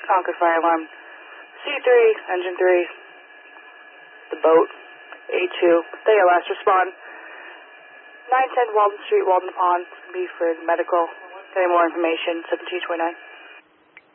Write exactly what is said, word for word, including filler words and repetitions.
Concord Fire Alarm. C three, Engine three, the boat, A two, they are last respond. nine ten Walden Street, Walden Pond, B for medical. Any more information, seventeen twenty-nine.